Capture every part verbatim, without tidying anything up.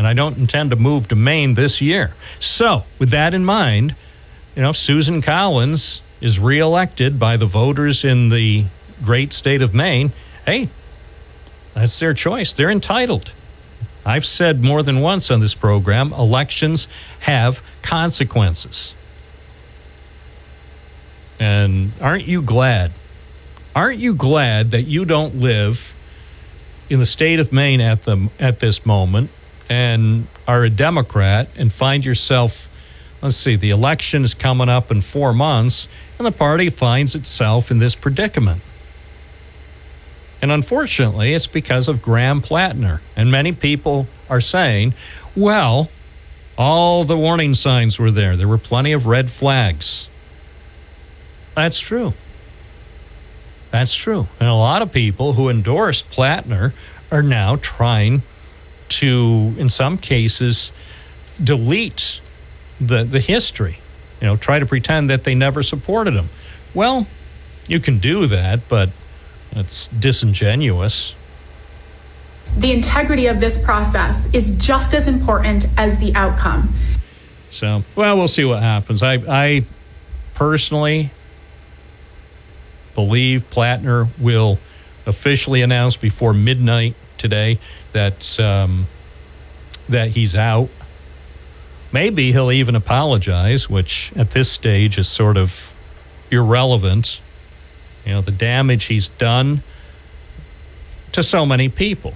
and I don't intend to move to Maine this year. So, with that in mind, you know, if Susan Collins is reelected by the voters in the great state of Maine, hey, that's their choice. They're entitled. I've said more than once on this program, elections have consequences. And aren't you glad? Aren't you glad that you don't live in the state of Maine at the at this moment and are a Democrat and find yourself, let's see, the election is coming up in four months and the party finds itself in this predicament? And unfortunately, it's because of Graham Plattner. And many people are saying, well, all the warning signs were there. There were plenty of red flags. That's true. That's true. And a lot of people who endorsed Plattner are now trying to, in some cases, delete the, the history. You know, try to pretend that they never supported him. Well, you can do that, but it's disingenuous. The integrity of this process is just as important as the outcome. So, well, we'll see what happens. I, I personally believe Plattner will officially announce before midnight today that um, that he's out. Maybe he'll even apologize, which at this stage is sort of irrelevant. You know, the damage he's done to so many people.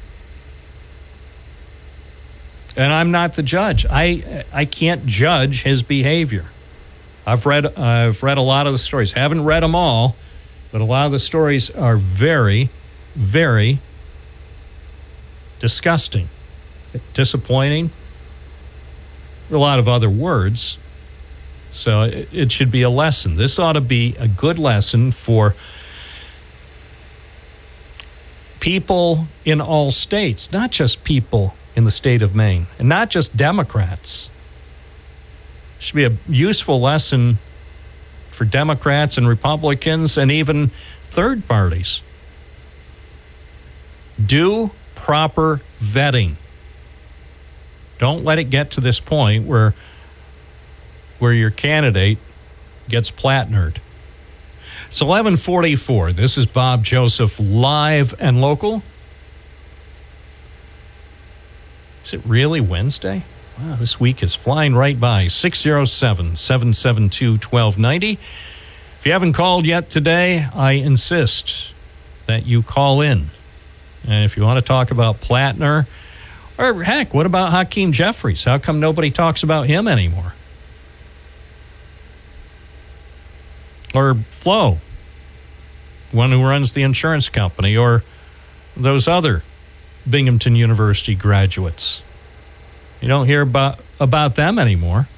And I'm not the judge. I I can't judge his behavior. I've read I've read a lot of the stories. Haven't read them all, but a lot of the stories are very, very disgusting, disappointing. A lot of other words. So it, it should be a lesson. This ought to be a good lesson for people in all states, not just people in the state of Maine, and not just Democrats. It should be a useful lesson for Democrats and Republicans and even third parties. Do proper vetting. Don't let it get to this point where where your candidate gets Plattnered. It's eleven forty-four. This is Bob Joseph, live and local. Is it really Wednesday? Wow, this week is flying right by. six oh seven, seven seven two, one two nine oh. If you haven't called yet today, I insist that you call in. And if you want to talk about Plattner, or heck, what about Hakeem Jeffries? How come nobody talks about him anymore? Or Flo, one who runs the insurance company, or those other Binghamton University graduates. You don't hear about, about them anymore.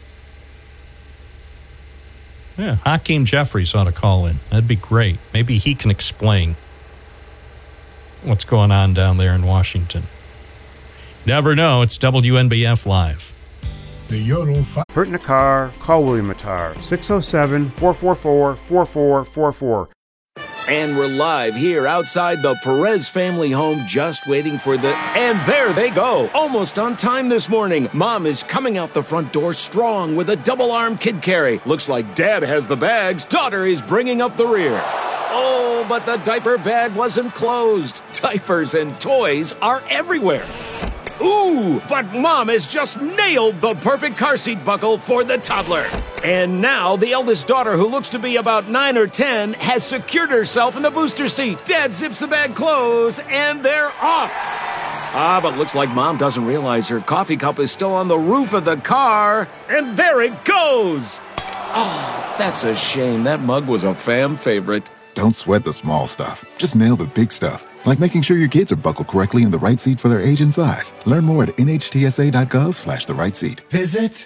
Yeah, Hakeem Jeffries ought to call in. That'd be great. Maybe he can explain what's going on down there in Washington. Never know. It's W N B F Live. The Yodel fi- Hurt in a car? Call William Attar. six oh seven, four four four, four four four four. And we're live here outside the Perez family home, just waiting for the... And there they go, almost on time this morning. Mom is coming out the front door strong with a double-arm kid carry. Looks like Dad has the bags. Daughter is bringing up the rear. Oh, but the diaper bag wasn't closed. Diapers and toys are everywhere. Ooh, but Mom has just nailed the perfect car seat buckle for the toddler. And now the eldest daughter, who looks to be about nine or ten, has secured herself in the booster seat. Dad zips the bag closed, and they're off. Ah, but looks like Mom doesn't realize her coffee cup is still on the roof of the car. And there it goes. Oh, that's a shame. That mug was a fam favorite. Don't sweat the small stuff. Just nail the big stuff. Like making sure your kids are buckled correctly in the right seat for their age and size. Learn more at nhtsa.gov slash the right seat. Visit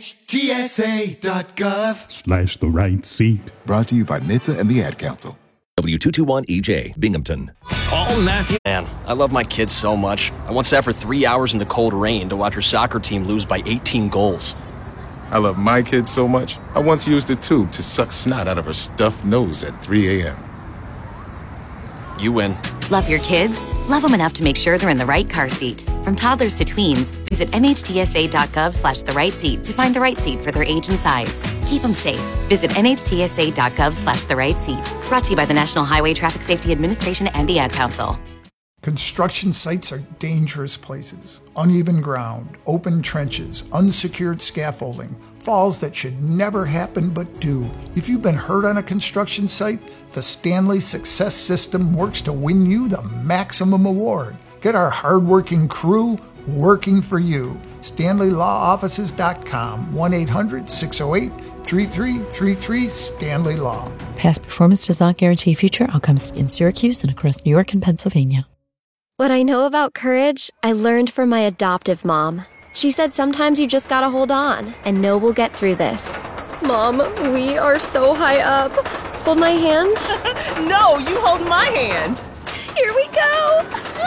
nhtsa.gov slash the right seat. Brought to you by N H T S A and the Ad Council. W two twenty-one E J, Binghamton. Paul Matthew. Man, I love my kids so much. I once sat for three hours in the cold rain to watch her soccer team lose by eighteen goals. I love my kids so much, I once used a tube to suck snot out of her stuffed nose at three a.m. You win. Love your kids? Love them enough to make sure they're in the right car seat. From toddlers to tweens, visit nhtsa.gov slash the right seat to find the right seat for their age and size. Keep them safe. Visit nhtsa.gov slash the right seat. Brought to you by the National Highway Traffic Safety Administration and the Ad Council. Construction sites are dangerous places. Uneven ground, open trenches, unsecured scaffolding, falls that should never happen but do. If you've been hurt on a construction site, the Stanley Success System works to win you the maximum award. Get our hardworking crew working for you. stanley law offices dot com, one eight hundred six oh eight three three three three, Stanley Law. Past performance does not guarantee future outcomes in Syracuse and across New York and Pennsylvania. What I know about courage, I learned from my adoptive mom. She said sometimes you just gotta hold on and know we'll get through this. Mom, we are so high up. Hold my hand. No, you hold my hand. Here we go.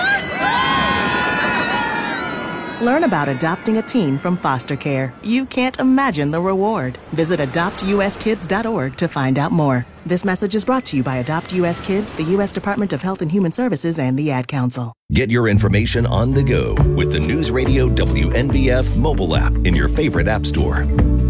Learn about adopting a teen from foster care. You can't imagine the reward. Visit adopt u s kids dot org to find out more. This message is brought to you by Adopt U S Kids, the U S Department of Health and Human Services, and the Ad Council. Get your information on the go with the News Radio W N B F mobile app in your favorite app store.